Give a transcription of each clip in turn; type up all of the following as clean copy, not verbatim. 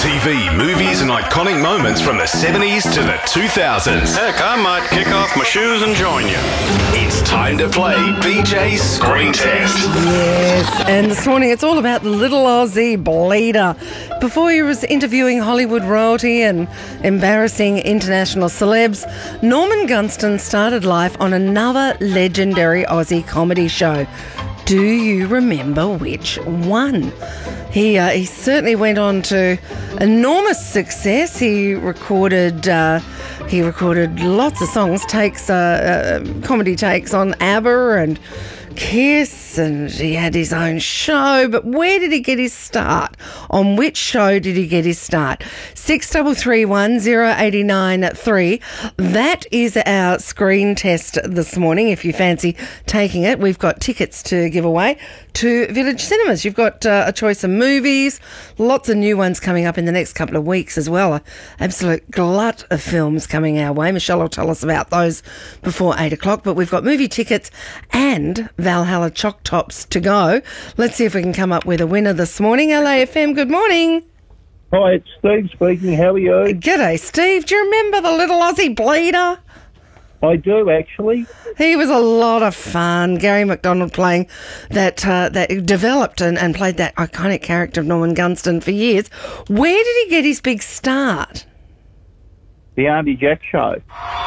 TV, movies and iconic moments from the 70s to the 2000s. Heck, I might kick off my shoes and join you. It's time to play BJ's Screen Test. Yes, and this morning it's all about the little Aussie bleeder. Before he was interviewing Hollywood royalty and embarrassing international celebs, Norman Gunston started life on another legendary Aussie comedy show. Do you remember which one? He certainly went on to enormous success. He recorded lots of songs, comedy takes on ABBA and Kiss, and he had his own show. But where did he get his start? On which show did he get his start? 6331 089 3. That is our screen test this morning. If you fancy taking it, we've got tickets to give away to Village Cinemas. You've got a choice of movies, lots of new ones coming up in the next couple of weeks as well. An absolute glut of films coming our way. Michelle will tell us about those before 8 o'clock. But we've got movie tickets and Valhalla Choc Tops to go. Let's see if we can come up with a winner this morning. LAFM, good morning. Hi, it's Steve speaking. How are you? G'day, Steve. Do you remember the little Aussie bleeder? I do, actually. He was a lot of fun. Gary McDonald playing that developed and played that iconic character of Norman Gunston for years. Where did he get his big start? The Auntie Jack Show.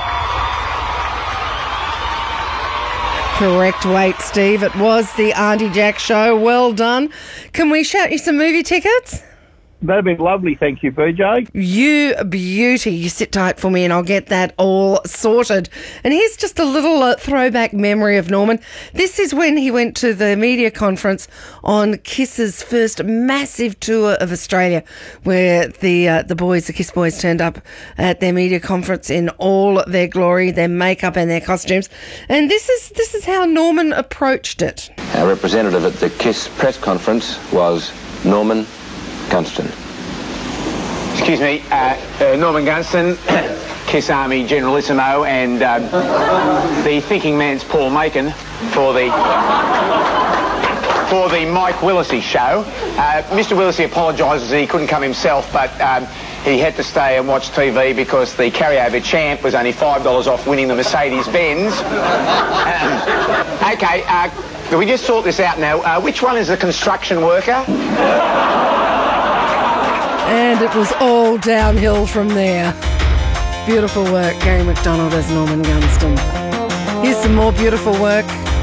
Correct weight, Steve. It was the Auntie Jack Show. Well done. Can we shout you some movie tickets? That'd be lovely, thank you, BJ. You beauty. You sit tight for me and I'll get that all sorted. And here's just a little throwback memory of Norman. This is when he went to the media conference on Kiss's first massive tour of Australia, where the Kiss boys turned up at their media conference in all their glory, their makeup and their costumes. And this is how Norman approached it. Our representative at the Kiss press conference was Norman Gunston. Excuse me, Norman Gunston, Kiss Army Generalissimo, and the thinking man's Paul Macon for the Mike Willisey show. Mr. Willisey apologises he couldn't come himself, but he had to stay and watch TV because the carryover champ was only $5 off winning the Mercedes-Benz. Okay, can we just sort this out now? Which one is the construction worker? And it was all downhill from there. Beautiful work, Gary McDonald as Norman Gunston. Here's some more beautiful work.